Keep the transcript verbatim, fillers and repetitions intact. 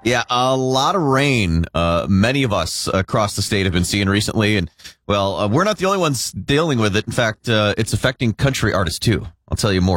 Yeah, a lot of rain. Uh, many of us across the state have been seeing recently. And, well, uh, we're not the only ones dealing with it. In fact, uh, it's affecting country artists, too. I'll tell you more.